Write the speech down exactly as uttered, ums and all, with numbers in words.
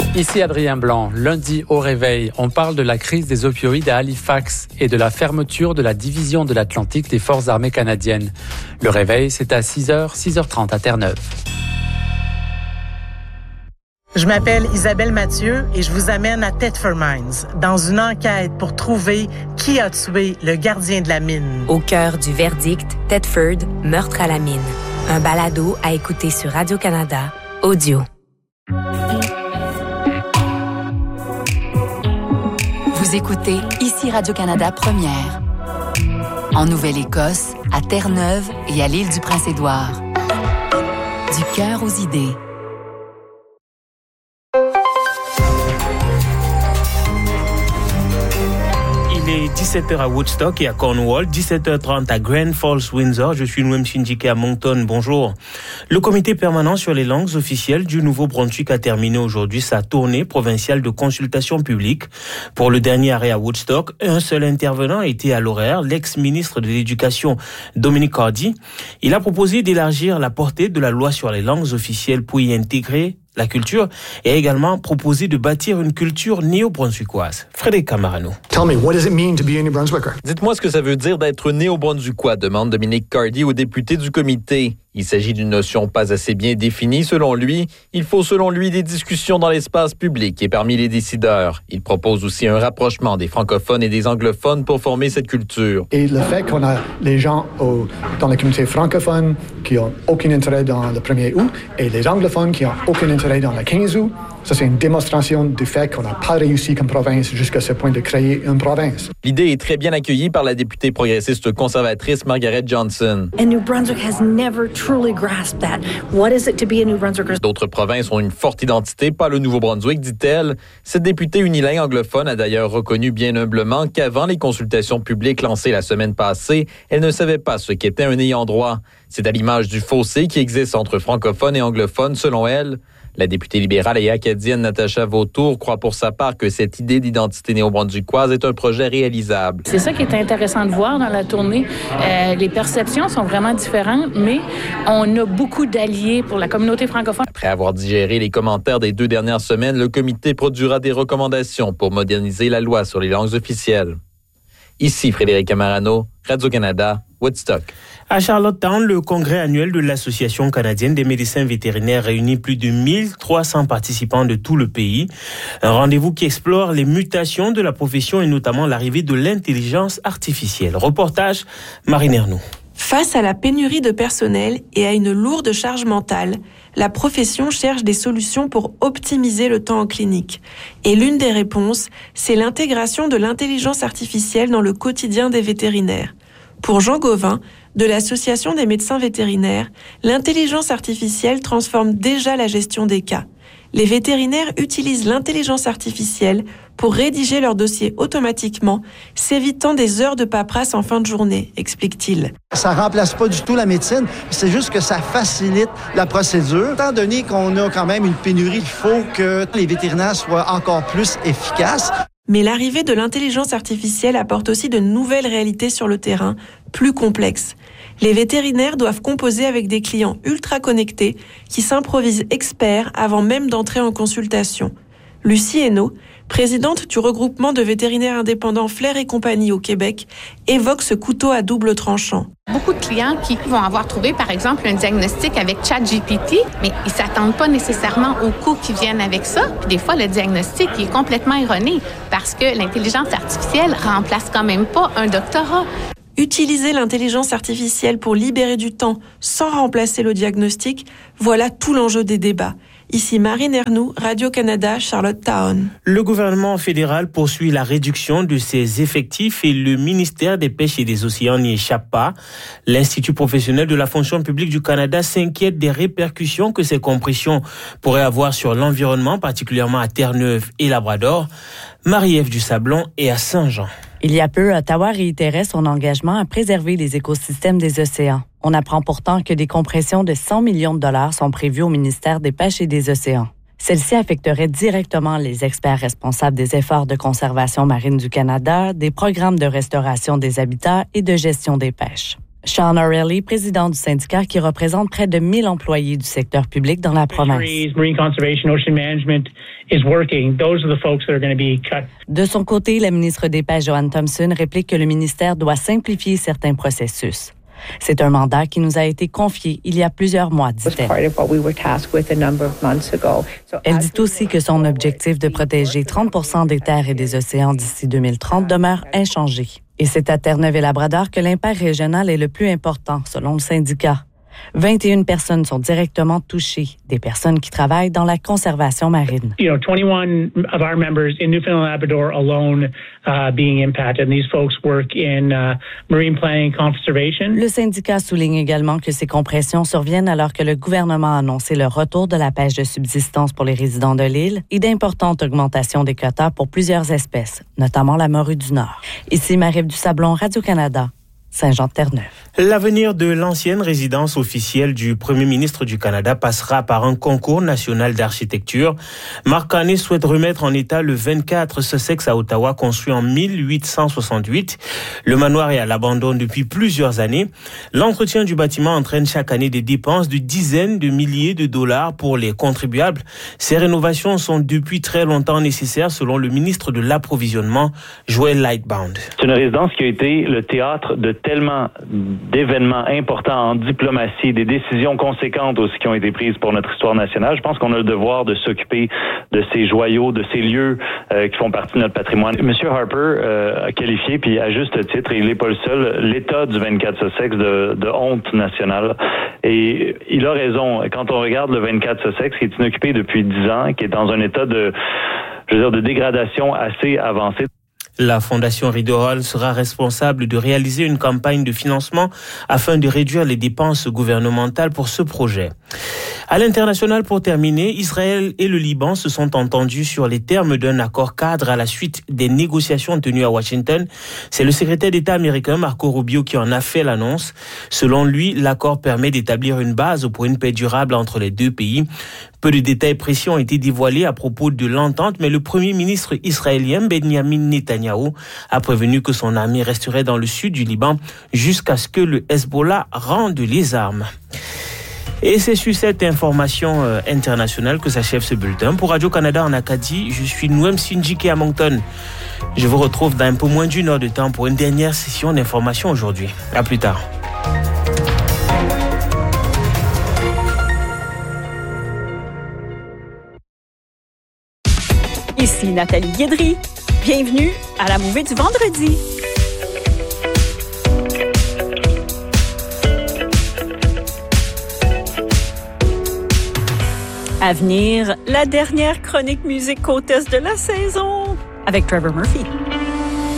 Ici Adrien Blanc. Lundi au réveil, on parle de la crise des opioïdes à Halifax et de la fermeture de la division de l'Atlantique des Forces armées canadiennes. Le réveil, c'est à six heures, six heures trente à Terre-Neuve. Je m'appelle Isabelle Mathieu et je vous amène à Thetford Mines dans une enquête pour trouver qui a tué le gardien de la mine. Au cœur du verdict, Thetford, meurtre à la mine. Un balado à écouter sur Radio-Canada, audio. Vous écoutez ici Radio-Canada Première. En Nouvelle-Écosse, à Terre-Neuve et à l'île du Prince-Édouard. Du cœur aux idées. Il est dix-sept heures à Woodstock et à Cornwall, dix-sept heures trente à Grand Falls, Windsor. Je suis Noem Sindike à Moncton. Bonjour. Le comité permanent sur les langues officielles du Nouveau-Brunswick a terminé aujourd'hui sa tournée provinciale de consultation publique. Pour le dernier arrêt à Woodstock, un seul intervenant a été à l'horaire, l'ex-ministre de l'Éducation Dominic Cardy. Il a proposé d'élargir la portée de la loi sur les langues officielles pour y intégrer la culture et a également proposé de bâtir une culture néo-brunswickoise. Frédéric Camarano. Tell me, what does it mean to be a New Brunswicker? Dites-moi ce que ça veut dire d'être néo-brunswickois, demande Dominic Cardy au député du comité. Il s'agit d'une notion pas assez bien définie selon lui. Il faut selon lui des discussions dans l'espace public et parmi les décideurs. Il propose aussi un rapprochement des francophones et des anglophones pour former cette culture. Et le fait qu'on a les gens au, dans la communauté francophone qui n'ont aucun intérêt dans le premier août et les anglophones qui n'ont aucun intérêt dans le quinze août, ça c'est une démonstration du fait qu'on n'a pas réussi comme province jusqu'à ce point de créer une province. L'idée est très bien accueillie par la députée progressiste conservatrice Margaret Johnson. And New Brunswick has never truly grasped that. What is it to be a New Brunswicker? D'autres provinces ont une forte identité, pas le Nouveau-Brunswick, dit-elle. Cette députée unilingue anglophone a d'ailleurs reconnu bien humblement qu'avant les consultations publiques lancées la semaine passée, elle ne savait pas ce qu'était un ayant droit. C'est à l'image du fossé qui existe entre francophones et anglophones, selon elle. La députée libérale et acadienne Natacha Vautour croit pour sa part que cette idée d'identité néo-brunswickoise est un projet réalisable. C'est ça qui est intéressant de voir dans la tournée. Euh, les perceptions sont vraiment différentes, mais on a beaucoup d'alliés pour la communauté francophone. Après avoir digéré les commentaires des deux dernières semaines, le comité produira des recommandations pour moderniser la loi sur les langues officielles. Ici Frédéric Camarano, Radio-Canada, Woodstock. À Charlottetown, le congrès annuel de l'Association canadienne des médecins vétérinaires réunit plus de mille trois cents participants de tout le pays. Un rendez-vous qui explore les mutations de la profession et notamment l'arrivée de l'intelligence artificielle. Reportage, Marine Ernoux. Face à la pénurie de personnel et à une lourde charge mentale, la profession cherche des solutions pour optimiser le temps en clinique. Et l'une des réponses, c'est l'intégration de l'intelligence artificielle dans le quotidien des vétérinaires. Pour Jean Gauvin, de l'Association des médecins vétérinaires, l'intelligence artificielle transforme déjà la gestion des cas. Les vétérinaires utilisent l'intelligence artificielle pour rédiger leur dossier automatiquement, s'évitant des heures de paperasse en fin de journée, explique-t-il. Ça remplace pas du tout la médecine, c'est juste que ça facilite la procédure. Étant donné qu'on a quand même une pénurie, il faut que les vétérinaires soient encore plus efficaces. Mais l'arrivée de l'intelligence artificielle apporte aussi de nouvelles réalités sur le terrain, plus complexes. Les vétérinaires doivent composer avec des clients ultra connectés qui s'improvisent experts avant même d'entrer en consultation. Lucie Hainaut, présidente du regroupement de vétérinaires indépendants Flair et compagnie au Québec, évoque ce couteau à double tranchant. Beaucoup de clients qui vont avoir trouvé, par exemple, un diagnostic avec ChatGPT, mais ils ne s'attendent pas nécessairement aux coûts qui viennent avec ça. Puis des fois, le diagnostic est complètement erroné parce que l'intelligence artificielle remplace quand même pas un doctorat. Utiliser l'intelligence artificielle pour libérer du temps sans remplacer le diagnostic, voilà tout l'enjeu des débats. Ici Marine Ernoux, Radio-Canada, Charlottetown. Le gouvernement fédéral poursuit la réduction de ses effectifs et le ministère des Pêches et des Océans n'y échappe pas. L'Institut professionnel de la fonction publique du Canada s'inquiète des répercussions que ces compressions pourraient avoir sur l'environnement, particulièrement à Terre-Neuve et Labrador. Marie-Ève Dusablon est à Saint-Jean. Il y a peu, Ottawa réitérait son engagement à préserver les écosystèmes des océans. On apprend pourtant que des compressions de cent millions de dollars sont prévues au ministère des Pêches et des Océans. Celle-ci affecterait directement les experts responsables des efforts de conservation marine du Canada, des programmes de restauration des habitats et de gestion des pêches. Sean O'Reilly, président du syndicat qui représente près de mille employés du secteur public dans la province. De son côté, la ministre des Pêches, Joanne Thompson, réplique que le ministère doit simplifier certains processus. C'est un mandat qui nous a été confié il y a plusieurs mois, dit-elle. Elle dit aussi que son objectif de protéger trente pour cent des terres et des océans d'ici deux mille trente demeure inchangé. Et c'est à Terre-Neuve-et-Labrador que l'impact régional est le plus important, selon le syndicat. vingt et une personnes sont directement touchées, des personnes qui travaillent dans la conservation marine. You know, twenty-one of our members in Newfoundland and Labrador alone uh, being impacted. And these folks work in uh, marine planning conservation. Le syndicat souligne également que ces compressions surviennent alors que le gouvernement a annoncé le retour de la pêche de subsistance pour les résidents de l'île et d'importantes augmentations des quotas pour plusieurs espèces, notamment la morue du Nord. Ici Marie-Ève Dusablon, Radio-Canada. Saint-Jean-de-Terre-Neuve. L'avenir de l'ancienne résidence officielle du Premier ministre du Canada passera par un concours national d'architecture. Mark Carney souhaite remettre en état le vingt-quatre Sussex à Ottawa, construit en mille huit cent soixante-huit. Le manoir est à l'abandon depuis plusieurs années. L'entretien du bâtiment entraîne chaque année des dépenses de dizaines de milliers de dollars pour les contribuables. Ces rénovations sont depuis très longtemps nécessaires, selon le ministre de l'Approvisionnement, Joel Lightbound. C'est une résidence qui a été le théâtre de tellement d'événements importants en diplomatie, des décisions conséquentes aussi qui ont été prises pour notre histoire nationale. Je pense qu'on a le devoir de s'occuper de ces joyaux, de ces lieux euh, qui font partie de notre patrimoine. Monsieur Harper euh, a qualifié, puis à juste titre, et il n'est pas le seul, l'état du vingt-quatre Sussex de, de honte nationale. Et il a raison. Quand on regarde le vingt-quatre Sussex, qui est inoccupé depuis dix ans, qui est dans un état de, je veux dire, de dégradation assez avancé. La Fondation Rideau Hall sera responsable de réaliser une campagne de financement afin de réduire les dépenses gouvernementales pour ce projet. À l'international, pour terminer, Israël et le Liban se sont entendus sur les termes d'un accord cadre à la suite des négociations tenues à Washington. C'est le secrétaire d'État américain Marco Rubio qui en a fait l'annonce. Selon lui, l'accord permet d'établir une base pour une paix durable entre les deux pays. Peu de détails précis ont été dévoilés à propos de l'entente, mais le premier ministre israélien Benjamin Netanyahou a prévenu que son armée resterait dans le sud du Liban jusqu'à ce que le Hezbollah rende les armes. Et c'est sur cette information euh, internationale que s'achève ce bulletin. Pour Radio-Canada en Acadie, je suis Noem Sinjike à Moncton. Je vous retrouve dans un peu moins d'une heure de temps pour une dernière session d'information aujourd'hui. À plus tard. Ici Nathalie Guédry. Bienvenue à la Mouvée du vendredi. À venir, la dernière chronique musique côte est de la saison avec Trevor Murphy.